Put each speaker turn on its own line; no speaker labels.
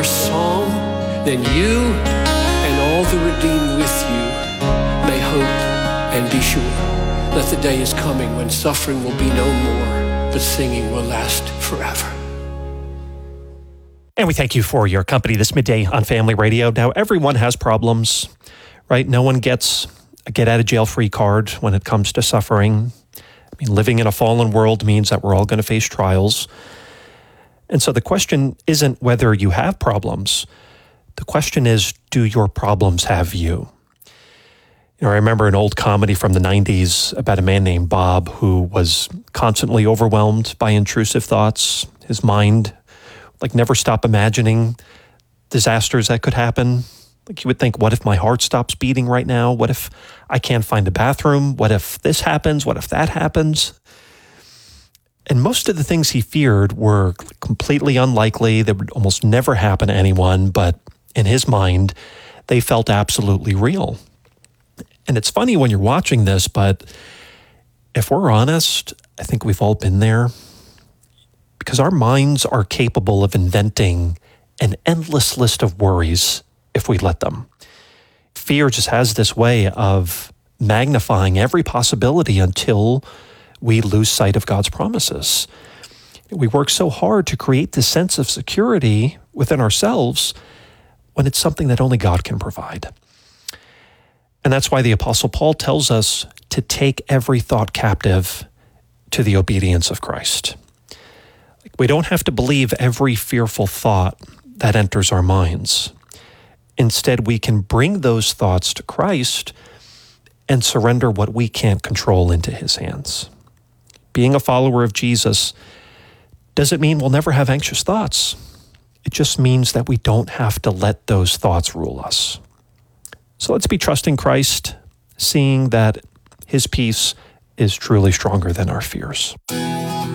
your song, then you and all the redeemed with you may hope and be sure that the day is coming when suffering will be no more, but singing will last forever.
And we thank you for your company this midday on Family Radio. Now, everyone has problems, right? No one gets a get-out-of-jail-free card when it comes to suffering. I mean, living in a fallen world means that we're all going to face trials. And so the question isn't whether you have problems. The question is, do your problems have you? You know, I remember an old comedy from the 90s about a man named Bob who was constantly overwhelmed by intrusive thoughts. His mind never stop imagining disasters that could happen. You would think, what if my heart stops beating right now? What if I can't find a bathroom? What if this happens? What if that happens? And most of the things he feared were completely unlikely. They would almost never happen to anyone, but in his mind, they felt absolutely real. And it's funny when you're watching this, but if we're honest, I think we've all been there. Because our minds are capable of inventing an endless list of worries if we let them. Fear just has this way of magnifying every possibility until we lose sight of God's promises. We work so hard to create this sense of security within ourselves when it's something that only God can provide. And that's why the Apostle Paul tells us to take every thought captive to the obedience of Christ. We don't have to believe every fearful thought that enters our minds. Instead, we can bring those thoughts to Christ and surrender what we can't control into his hands. Being a follower of Jesus doesn't mean we'll never have anxious thoughts. It just means that we don't have to let those thoughts rule us. So let's be trusting Christ, seeing that his peace is truly stronger than our fears.